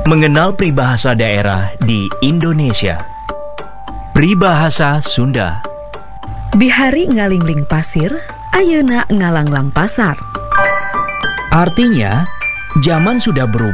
Mengenal peribahasa daerah di Indonesia. Peribahasa Sunda. Bihari ngalingling pasir, ayeuna ngalanglang pasar. Artinya, zaman sudah berubah.